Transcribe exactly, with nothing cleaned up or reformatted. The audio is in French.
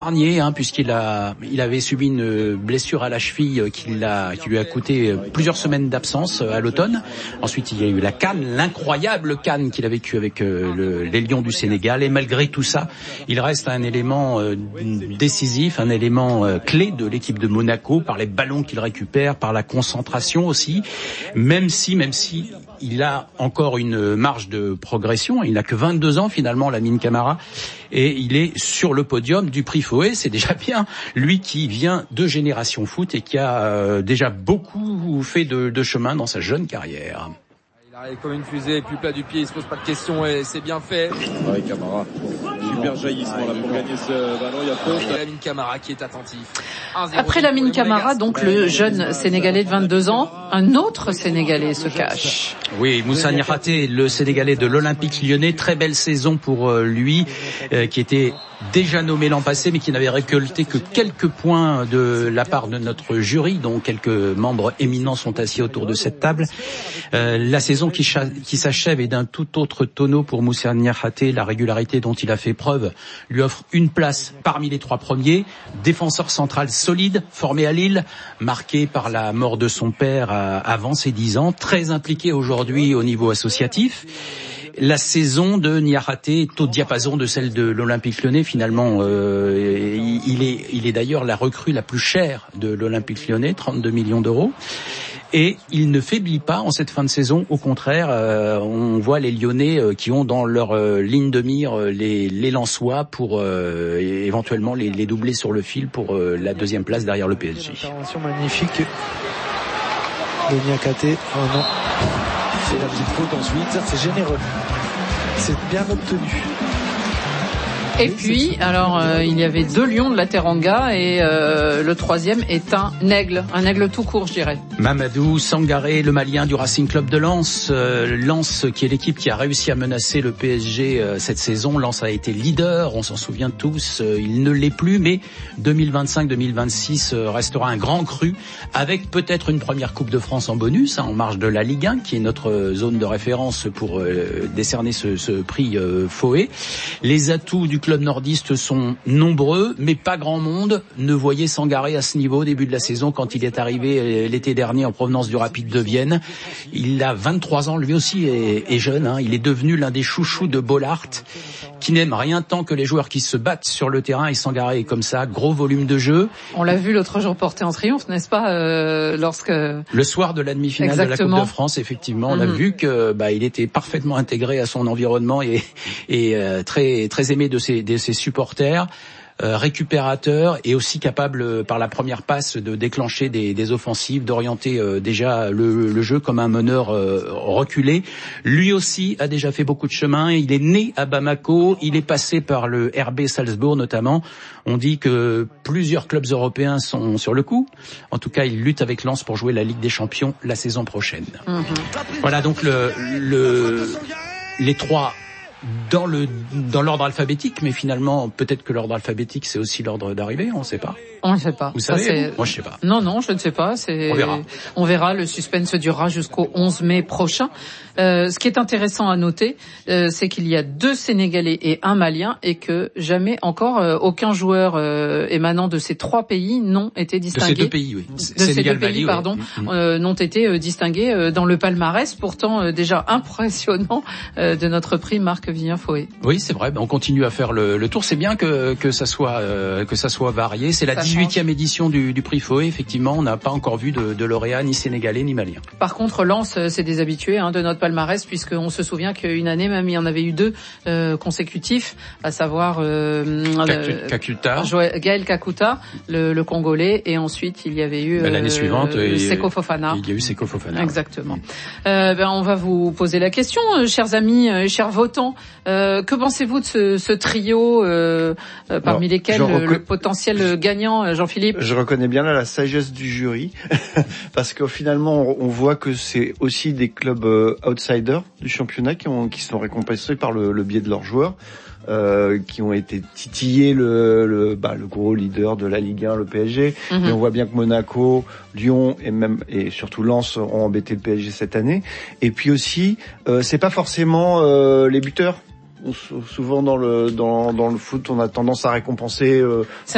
Hein, puisqu'il a, il avait subi une blessure à la cheville qui, l'a, qui lui a coûté plusieurs semaines d'absence à l'automne. Ensuite, il y a eu la CAN, l'incroyable CAN qu'il a vécu avec le, les Lions du Sénégal. Et malgré tout ça, il reste un élément euh, décisif, un élément euh, clé de l'équipe de Monaco, par les ballons qu'il récupère, par la concentration aussi. Même si, même si il a encore une marge de progression, il n'a que vingt-deux ans finalement, Lamine Camara, et il est sur le podium du prix Foé, c'est déjà bien. Lui qui vient de Génération Foot et qui a euh, déjà beaucoup fait de, de chemin dans sa jeune carrière. Il arrive comme une fusée, plus plat du pied, il se pose pas de questions et c'est bien fait. Ouais, Camara, super jaillissement là pour gagner ce ballon, il y a faute. Lamine Camara qui est attentif. Après Lamine Camara, donc le jeune Sénégalais de vingt-deux ans, un autre Sénégalais se cache. Oui, Moussa Niakhaté, le Sénégalais de l'Olympique Lyonnais, très belle saison pour lui, euh, qui était déjà nommé l'an passé, mais qui n'avait récolté que quelques points de la part de notre jury, dont quelques membres éminents sont assis autour de cette table. Euh, la saison qui, cha- qui s'achève est d'un tout autre tonneau pour Moussa Niakhaté. La régularité dont il a fait preuve lui offre une place parmi les trois premiers. Défenseur central solide, formé à Lille, marqué par la mort de son père à, avant ses dix ans, très impliqué aujourd'hui au niveau associatif. La saison de Niakhaté est au diapason de celle de l'Olympique Lyonnais. Finalement, euh, il est, il est d'ailleurs la recrue la plus chère de l'Olympique Lyonnais, trente-deux millions d'euros. Et il ne faiblit pas en cette fin de saison. Au contraire, euh, on voit les Lyonnais euh, qui ont dans leur euh, ligne de mire euh, les, les Lensois pour euh, éventuellement les, les doubler sur le fil pour euh, la deuxième place derrière le P S G. Intervention magnifique de Niakhaté. Oh non. C'est la petite faute ensuite, c'est généreux. C'est bien obtenu. Et puis, alors, euh, il y avait deux lions de la Teranga et euh, le troisième est un aigle, un aigle tout court, je dirais. Mamadou Sangaré, le Malien du Racing Club de Lens. Euh, Lens, qui est l'équipe qui a réussi à menacer le P S G euh, cette saison. Lens a été leader, on s'en souvient tous. Euh, il ne l'est plus, mais deux mille vingt-cinq deux mille vingt-six euh, restera un grand cru, avec peut-être une première Coupe de France en bonus, hein, en marge de la Ligue un, qui est notre zone de référence pour euh, décerner ce, ce prix euh, Foé. Les atouts du club nordiste sont nombreux, mais pas grand monde ne voyait Sangaré à ce niveau au début de la saison quand il est arrivé l'été dernier en provenance du Rapide de Vienne. Il a vingt-trois ans, lui aussi est, est jeune, hein. Il est devenu l'un des chouchous de Bollaert, qui n'aime rien tant que les joueurs qui se battent sur le terrain, et Sangaré est comme ça, gros volume de jeu. On l'a vu l'autre jour porter en triomphe, n'est-ce pas, euh, lorsque... Le soir de la demi-finale Exactement. de la Coupe de France, effectivement, on mm-hmm. a vu que bah, il était parfaitement intégré à son environnement et, et euh, très, très aimé de ses, de ses supporters. Euh, récupérateur et aussi capable euh, par la première passe de déclencher des, des offensives, d'orienter euh, déjà le, le jeu comme un meneur euh, reculé. Lui aussi a déjà fait beaucoup de chemin. Il est né à Bamako, il est passé par le R B Salzbourg notamment. On dit que plusieurs clubs européens sont sur le coup. En tout cas, il lutte avec Lens pour jouer la Ligue des Champions la saison prochaine. Mmh. Voilà donc le, le, les trois dans le dans l'ordre alphabétique, mais finalement peut-être que l'ordre alphabétique c'est aussi l'ordre d'arrivée, on ne sait pas. On ne sait pas. Vous savez, ça, vous Moi je sais pas. Non non, je ne sais pas. C'est... On verra. On verra. Le suspense durera jusqu'au onze mai prochain. Euh, ce qui est intéressant à noter, euh, c'est qu'il y a deux Sénégalais et un Malien, et que jamais encore euh, aucun joueur euh, émanant de ces trois pays n'ont été distingués. De ces deux pays, oui. De Sénégal, ces deux pays, Mali, pardon, oui. euh, n'ont été euh, distingués euh, dans le palmarès, pourtant euh, déjà impressionnant euh, de notre prix Marc Vivien Foé. Oui, c'est vrai. On continue à faire le, le tour. C'est bien que que ça soit euh, que ça soit varié. C'est la dix-huitième édition du, du prix Foé. Effectivement, on n'a pas encore vu de, de lauréat ni sénégalais ni malien. Par contre, Lens, c'est des habitués hein, de notre palmarès, puisqu'on se souvient qu'une année même il y en avait eu deux euh, consécutifs, à savoir euh, Kakuta, euh, Gaël Kakuta, le, le Congolais, et ensuite il y avait eu ben, l'année euh, suivante euh, Seko Fofana. Il y a eu Seko Fofana. Exactement. Euh, ben on va vous poser la question, euh, chers amis, euh, chers votants. Euh, que pensez-vous de ce, ce trio euh, euh, parmi Alors, lesquels rec... le potentiel gagnant, Jean-Philippe? Je reconnais bien là la sagesse du jury parce que finalement on, on voit que c'est aussi des clubs euh, outsiders du championnat qui, ont, qui sont récompensés par le, le biais de leurs joueurs. Euh, qui ont été titillés le, le, bah, le gros leader de la Ligue un, le P S G. Mm-hmm. Mais on voit bien que Monaco, Lyon et même et surtout Lens ont embêté le P S G cette année. Et puis aussi, euh, c'est pas forcément euh, les buteurs. Souvent dans le dans dans le foot, on a tendance à récompenser. Euh,